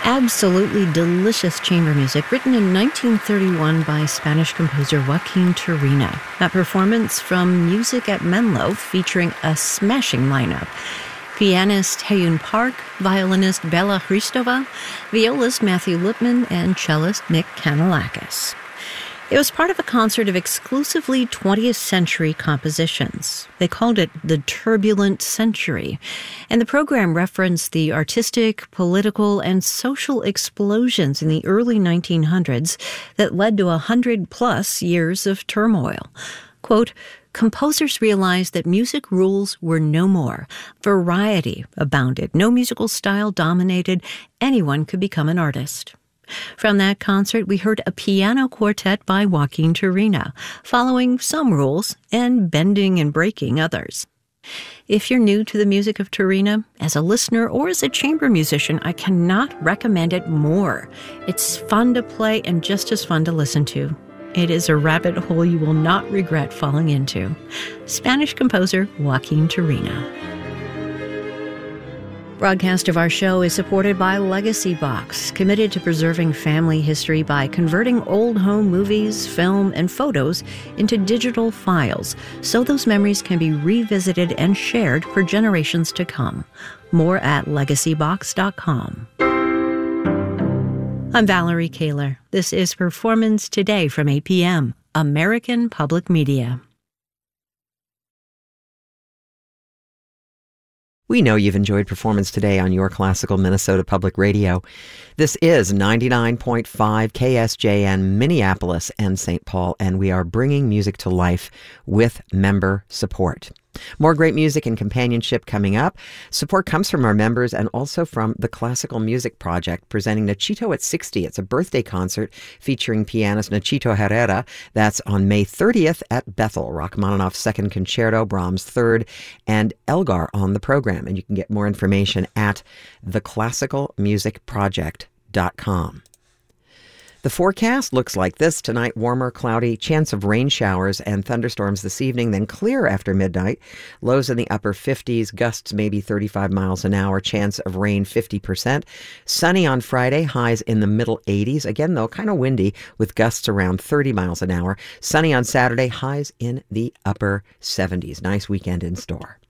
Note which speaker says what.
Speaker 1: Absolutely delicious chamber music written in 1931 by Spanish composer Joaquin Turina. A performance from Music at Menlo featuring a smashing lineup. Pianist Hyun Park, violinist Bela Hristova, violist Matthew Lipman, and cellist Nick Kanellakis. It was part of a concert of exclusively 20th century compositions. They called it the Turbulent Century, and the program referenced the artistic, political, and social explosions in the early 1900s that led to 100-plus years of turmoil. Quote, composers realized that music rules were no more. Variety abounded. No musical style dominated. Anyone could become an artist. From that concert, we heard a piano quartet by Joaquin Turina, following some rules and bending and breaking others. If you're new to the music of Turina, as a listener or as a chamber musician, I cannot recommend it more. It's fun to play and just as fun to listen to. It is a rabbit hole you will not regret falling into. Spanish composer Joaquin Turina. Broadcast of our show is supported by Legacy Box, committed to preserving family history by converting old home movies, film, and photos into digital files so those memories can be revisited and shared for generations to come. More at legacybox.com. I'm Valerie Kaler. This is Performance Today from 8 p.m., American Public Media.
Speaker 2: We know you've enjoyed Performance Today on your classical Minnesota Public Radio. This is 99.5 KSJN Minneapolis and St. Paul, and we are bringing music to life with member support. More great music and companionship coming up. Support comes from our members and also from the Classical Music Project, presenting Nachito at 60. It's a birthday concert featuring pianist Nachito Herrera. That's on May 30th at Bethel. Rachmaninoff's Second Concerto, Brahms' Third, and Elgar on the program. And you can get more information at theclassicalmusicproject.com. The forecast looks like this. Tonight, warmer, cloudy, chance of rain showers and thunderstorms this evening, then clear after midnight. Lows in the upper 50s, gusts maybe 35 miles an hour, chance of rain 50%. Sunny on Friday, highs in the middle 80s. Again, though, kind of windy with gusts around 30 miles an hour. Sunny on Saturday, highs in the upper 70s. Nice weekend in store.